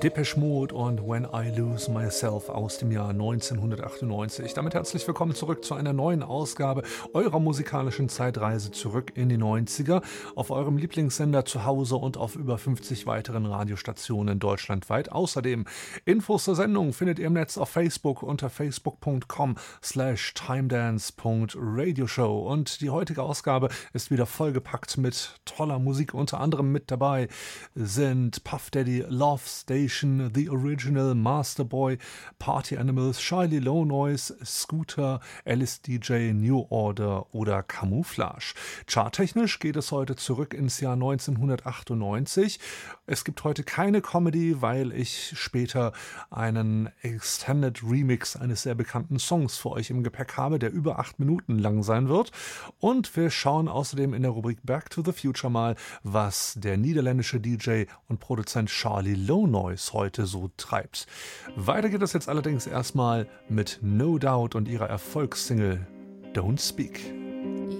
Depeche Mode und When I Lose Myself aus dem Jahr 1998. Damit herzlich willkommen zurück zu einer neuen Ausgabe eurer musikalischen Zeitreise zurück in die 90er auf eurem Lieblingssender zu Hause und auf über 50 weiteren Radiostationen deutschlandweit. Außerdem Infos zur Sendung findet ihr im Netz auf Facebook unter facebook.com/timedance.radioshow und die heutige Ausgabe ist wieder vollgepackt mit toller Musik. Unter anderem mit dabei sind Puff Daddy, Love Station, The Original, Master Boy, Party Animals, Charlie Low Noise, Scooter, LSDJ, New Order oder Camouflage. Charttechnisch geht es heute zurück ins Jahr 1998. Es gibt heute keine Comedy, weil ich später einen Extended Remix eines sehr bekannten Songs für euch im Gepäck habe, der über 8 Minuten lang sein wird. Und wir schauen außerdem in der Rubrik Back to the Future mal, was der niederländische DJ und Produzent Charlie Low Noise heute so treibt. Weiter geht es jetzt allerdings erstmal mit No Doubt und ihrer Erfolgssingle Don't Speak.